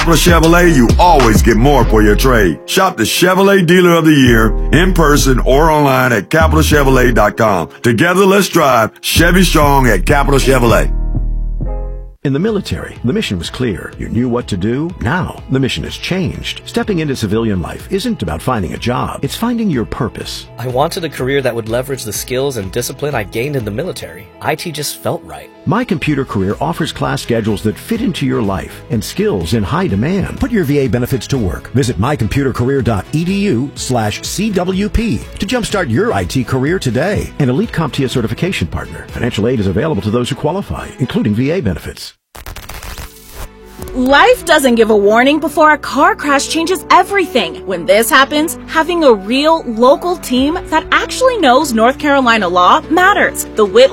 Capital Chevrolet, you always get more for your trade. Shop the Chevrolet Dealer of the Year in person or online at CapitalChevrolet.com. Together, let's drive Chevy Strong at Capital Chevrolet. In the military, the mission was clear. You knew what to do. Now, the mission has changed. Stepping into civilian life isn't about finding a job. It's finding your purpose. I wanted a career that would leverage the skills and discipline I gained in the military. IT just felt right. My Computer Career offers class schedules that fit into your life and skills in high demand. Put your VA benefits to work. Visit mycomputercareer.edu/CWP to jumpstart your IT career today. An elite CompTIA certification partner. Financial aid is available to those who qualify, including VA benefits. Life doesn't give a warning before a car crash changes everything. When this happens, having a real local team that actually knows North Carolina law matters. The Whit